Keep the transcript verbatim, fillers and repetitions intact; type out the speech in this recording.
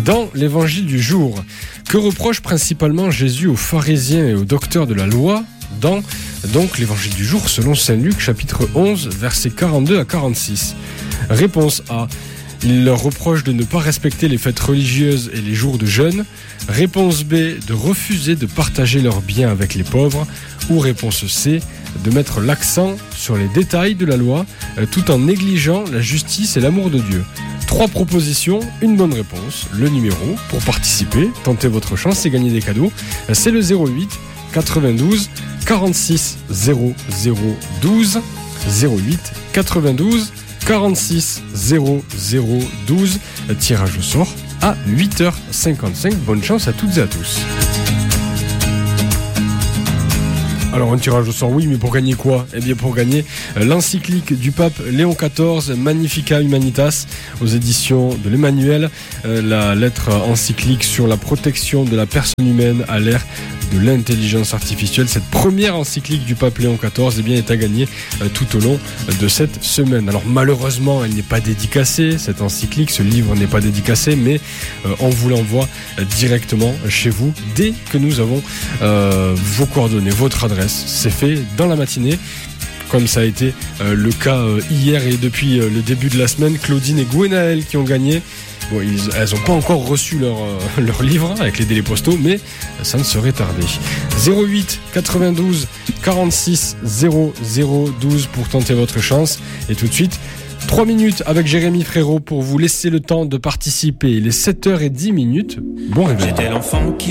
Dans l'évangile du jour, que reproche principalement Jésus aux pharisiens et aux docteurs de la loi dans donc l'évangile du jour selon saint Luc chapitre onze versets quarante-deux à quarante-six? Réponse A. Il leur reproche de ne pas respecter les fêtes religieuses et les jours de jeûne. Réponse B. De refuser de partager leurs biens avec les pauvres. Ou réponse C. De mettre l'accent sur les détails de la loi euh, tout en négligeant la justice et l'amour de Dieu. Trois propositions, une bonne réponse. Le numéro pour participer, tenter votre chance et gagner des cadeaux, c'est le zéro huit quatre-vingt-douze quarante-six zéro zéro douze. zéro huit quatre-vingt-douze quarante-six zéro zéro douze. Tirage au sort à huit heures cinquante-cinq. Bonne chance à toutes et à tous. Alors un tirage au sort, oui, mais pour gagner quoi? Eh bien pour gagner l'encyclique du pape Léon quatorze, Magnificat Humanitas, aux éditions de l'Emmanuel, euh, la lettre encyclique sur la protection de la personne humaine à l'ère de l'intelligence artificielle. Cette première encyclique du pape Léon quatorze eh bien, est à gagner euh, tout au long de cette semaine. Alors malheureusement, elle n'est pas dédicacée, cette encyclique, ce livre n'est pas dédicacé, mais euh, on vous l'envoie euh, directement chez vous dès que nous avons euh, vos coordonnées, votre adresse. C'est fait dans la matinée, comme ça a été euh, le cas euh, hier et depuis euh, le début de la semaine. Claudine et Gwenaël qui ont gagné. Bon, ils, elles n'ont pas encore reçu leur, euh, leur livre avec les délais postaux, mais ça ne serait tardé. zéro huit quatre-vingt-douze quarante-six zéro zéro douze pour tenter votre chance. Et tout de suite, trois minutes avec Jérémy Frérot pour vous laisser le temps de participer. Il est sept heures dix minutes. Bon réveil. J'étais l'enfant qui